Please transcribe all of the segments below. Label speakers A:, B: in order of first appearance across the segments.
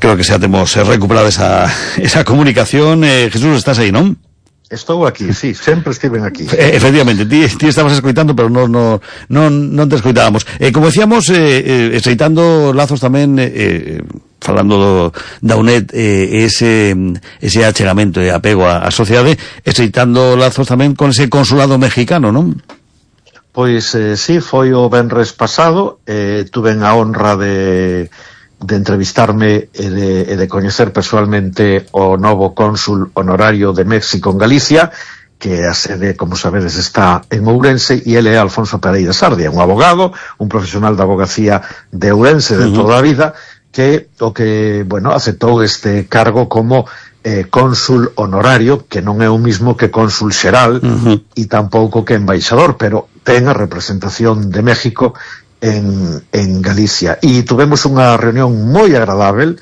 A: creo que xa temos recuperado esa comunicación. Jesús, estás aí, non?
B: Estou aquí, sí, sempre estiven aquí.
A: Efectivamente, ti estabas escoitando, pero non te escoitábamos. Como decíamos, estreitando lazos tamén, falando da UNED, ese achegamento e apego á sociedade, estreitando lazos tamén con ese consulado mexicano, non?
B: Pois, sí, foi o venres pasado, tuven a honra de entrevistarme e de coñecer personalmente o novo cónsul honorario de México en Galicia, que a sede, como sabedes, está en Ourense, e ele é Alfonso Pereira Sardia, un abogado, un profesional da abogacía de Ourense de toda a vida, que aceptou este cargo como cónsul honorario, que non é o mismo que cónsul xeral e tampouco que embaixador, pero ten a representación de México en Galicia, e tuvemos unha reunión moi agradable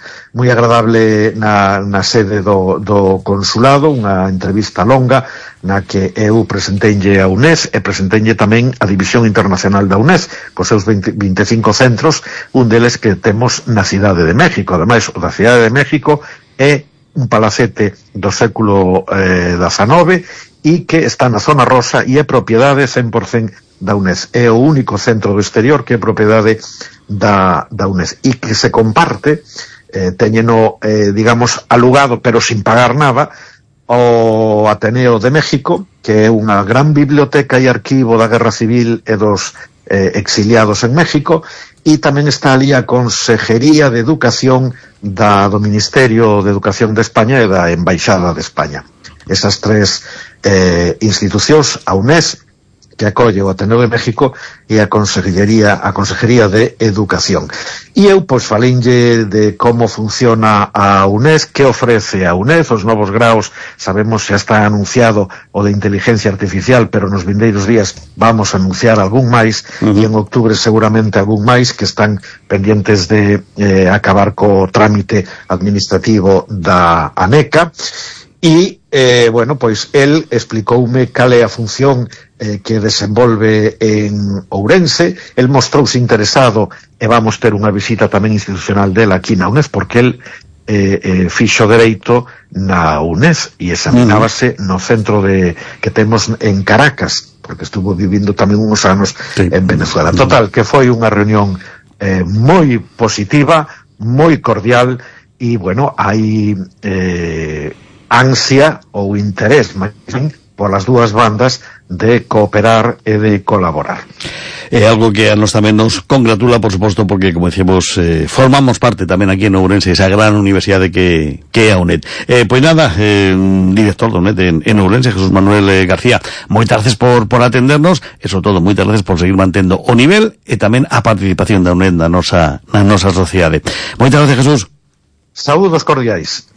B: na sede do consulado, unha entrevista longa na que eu presenteinlle a UNED e presenteinlle tamén a División Internacional da UNED cos seus 25 centros, un deles que temos na Cidade de México. Ademais, o da Cidade de México é un palacete do século XIX e que está na zona rosa e é propiedade 100% da UNED. É o único centro do exterior que é propiedade da UNED e que se comparte, teñeno, digamos, alugado, pero sin pagar nada, o Ateneo de México, que é unha gran biblioteca e arquivo da Guerra Civil e dos exiliados en México, e tamén está ali a Consejería de Educación do Ministerio de Educación de España e da Embaixada de España. Esas tres institucións, a UNED, que acolle o Ateneo de México, e a Consejería de Educación. E eu, pois, faleinlle de como funciona a UNED, que ofrece a UNED, os novos graos, sabemos que xa está anunciado o de Inteligencia Artificial, pero nos vindeiros días vamos a anunciar algún máis, e en outubro seguramente algún máis, que están pendientes de acabar co trámite administrativo da ANECA. E, pois, el explicoume cal é a función que desenvolve en Ourense. El mostrouse interesado e vamos ter unha visita tamén institucional dela aquí na UNED, porque el fixo dereito na UNED e examinábase no centro que temos en Caracas, porque estuvo vivindo tamén uns anos en Venezuela. Total, que foi unha reunión moi positiva, moi cordial, e, hai ansia ou interés polas dúas bandas de cooperar e de colaborar.
A: É algo que a nos tamén nos congratula, por suposto, porque, como decimos, formamos parte tamén aquí en Ourense, esa gran universidade que é a UNED. Pois nada, director da UNED en Ourense, Jesús Manuel García, moitas gracias por atendernos, e sobre todo, moitas gracias por seguir mantendo o nivel e tamén a participación da UNED na nosa sociedade. Moitas gracias, Jesús.
B: Saúdos cordiais.